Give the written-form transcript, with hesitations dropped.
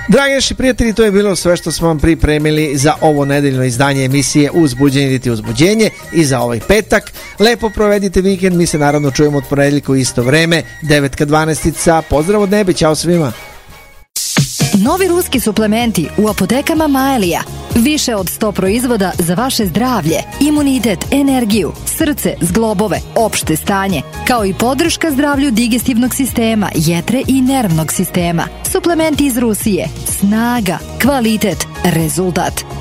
Dragi naši prijatelji, to je bilo sve što smo vam pripremili za ovo nedeljno izdanje emisije Uzbuđenje ili uzbuđenje i za ovaj petak. Lepo provedite vikend, mi se naravno čujemo od ponedeljka u isto vreme, 9:12. Pozdrav od nebe, ćao svima. Novi ruski suplementi u apotekama Maelija. Više od 100 proizvoda za vaše zdravlje, imunitet, energiju, srce, zglobove, opšte stanje, kao i podrška zdravlju digestivnog sistema, jetre i nervnog sistema. Suplementi iz Rusije. Snaga, kvalitet, rezultat.